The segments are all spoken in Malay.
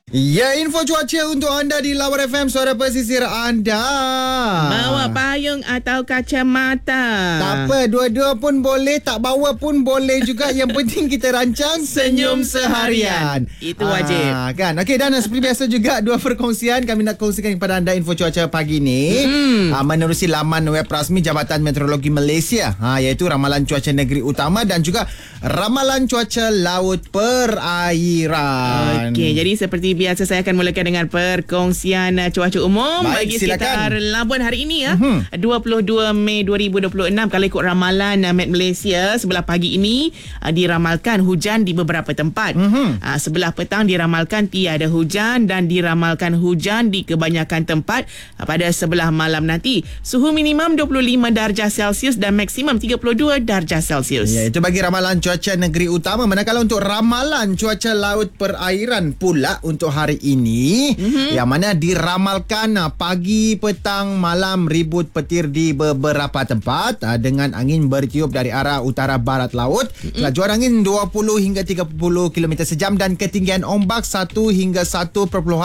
Ya, info cuaca untuk anda di Lawan FM, suara pesisir anda. Bawa payung atau kacamata. Tak apa, dua-dua pun boleh, tak bawa pun boleh juga. Yang penting kita rancang senyum seharian. Itu wajib. Kan? Okey, dan seperti biasa juga dua perkongsian kami nak kongsikan kepada anda info cuaca pagi ni. Menerusi laman web rasmi Jabatan Meteorologi Malaysia, iaitu ramalan cuaca negeri utama dan juga ramalan cuaca laut perairan. Okey, jadi seperti biasa saya akan mulakan dengan perkongsian cuaca umum. Baik, bagi sekitar Labuan hari ini 22 Mei 2026. Kalau ikut ramalan Met Malaysia, sebelah pagi ini diramalkan hujan di beberapa tempat. Sebelah petang diramalkan tiada hujan dan diramalkan hujan di kebanyakan tempat pada sebelah malam nanti. Suhu minimum 25 darjah Celsius dan maksimum 32 darjah Celsius. Ya, itu bagi ramalan cuaca negeri utama. Manakala untuk ramalan cuaca laut perairan pula untuk hari ini, yang mana diramalkan pagi, petang, malam ribut petir di beberapa tempat dengan angin bertiup dari arah utara barat laut. Lajuan angin 20 hingga 30 km sejam dan ketinggian ombak 1 hingga 1.5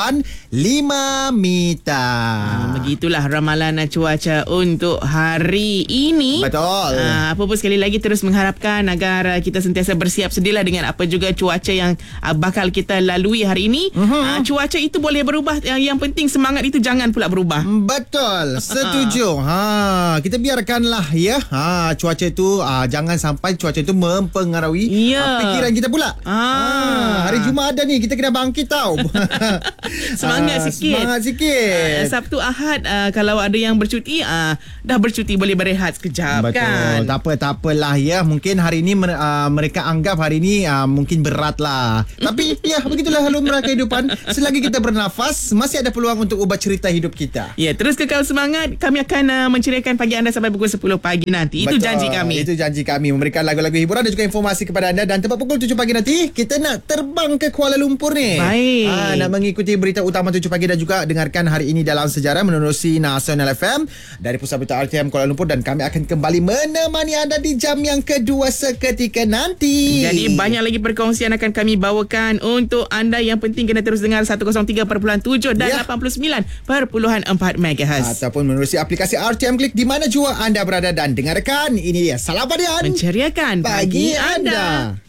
meter. Begitulah ramalan cuaca untuk hari ini. Betul. Apa pun sekali lagi terus mengharapkan agar kita sentiasa bersiap sedialah dengan apa juga cuaca yang bakal kita lalui hari ini. Cuaca itu boleh berubah, yang penting semangat itu jangan pula berubah. Betul, setuju. Kita biarkanlah ya. Cuaca itu jangan sampai cuaca itu mempengaruhi pikiran kita pula. Hari Jumaat ada ni, kita kena bangkit tau. Semangat sikit. Semangat sikit. Sabtu Ahad kalau ada yang bercuti, dah bercuti boleh berehat sekejap. Betul. Kan. Tak apalah ya. Mungkin hari ini mereka anggap hari ini mungkin berat lah. Tapi ya, begitulah lumrah kehidupan. Selagi kita bernafas, masih ada peluang untuk ubah cerita hidup kita. Ya, terus kekal semangat. Kami akan menceriakan pagi anda sampai pukul 10 pagi nanti. Itu janji kami. Itu janji kami, memberikan lagu-lagu hiburan dan juga informasi kepada anda. Dan tepat pukul 7 pagi nanti, kita nak terbang ke Kuala Lumpur ni. Baik. Nak mengikuti berita utama 7 pagi dan juga dengarkan hari ini dalam sejarah menerusi Nasional FM dari Pusat Berita RTM Kuala Lumpur. Dan kami akan kembali menemani anda di jam yang kedua seketika nanti. Jadi banyak lagi perkongsian akan kami bawakan untuk anda. Yang penting kena terus dengar 103.7 dan 89.4 MHz. Ataupun menerusi aplikasi RTM Klik di mana jua anda berada dan dengarkan. Ini dia Salam Padian, menceriakan pagi anda.